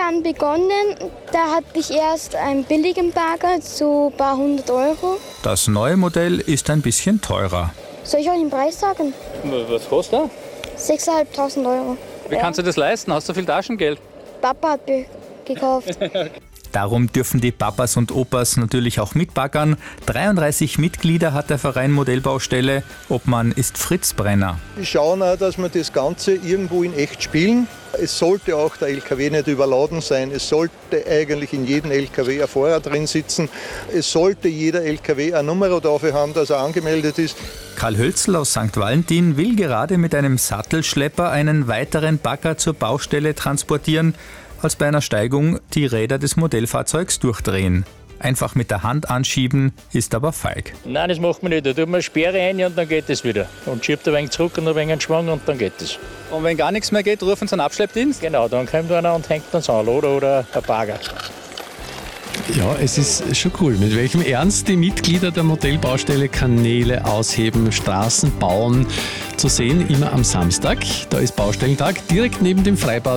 an begonnen, da hatte ich erst einen billigen Bagger zu ein paar 100 Euro. Das neue Modell ist ein bisschen teurer. Soll ich euch den Preis sagen? Was kostet er? 6.500 Euro. Wie kannst du das leisten? Hast du viel Taschengeld? Papa hat gekauft. Darum dürfen die Papas und Opas natürlich auch mitbaggern. 33 Mitglieder hat der Verein Modellbaustelle. Obmann ist Fritz Brenner. Wir schauen auch, dass wir das Ganze irgendwo in echt spielen. Es sollte auch der LKW nicht überladen sein. Es sollte eigentlich in jedem LKW ein Fahrer drin sitzen. Es sollte jeder LKW eine Nummer dafür haben, dass er angemeldet ist. Karl Hölzl aus St. Valentin will gerade mit einem Sattelschlepper einen weiteren Bagger zur Baustelle transportieren, als bei einer Steigung die Räder des Modellfahrzeugs durchdrehen. Einfach mit der Hand anschieben, ist aber feig. Nein, das macht man nicht. Da tut man eine Sperre rein und dann geht es wieder. Und schiebt ein wenig zurück und ein wenig einen Schwung und dann geht es. Und wenn gar nichts mehr geht, rufen Sie einen Abschleppdienst? Genau, dann kommt einer und hängt uns an, oder ein Bagger. Ja, es ist schon cool, mit welchem Ernst die Mitglieder der Modellbaustelle Kanäle ausheben, Straßen bauen. Zu sehen immer am Samstag, da ist Baustellentag, direkt neben dem Freibad